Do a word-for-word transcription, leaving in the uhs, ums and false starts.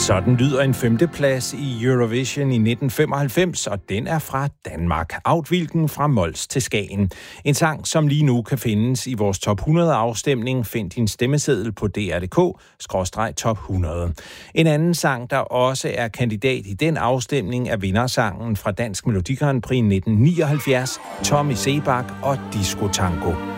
Sådan lyder en femteplads i Eurovision i nitten femoghalvfems, og den er fra Danmark. Outvilken fra Mols til Skagen. En sang, som lige nu kan findes i vores top hundrede afstemning. Find din stemmeseddel på d r punktum d k skråstreg top hundrede. En anden sang, der også er kandidat i den afstemning, er vindersangen fra Dansk Melodi Grand Prix nitten nioghalvfjerds, Tommy Sebak og Disco Tango.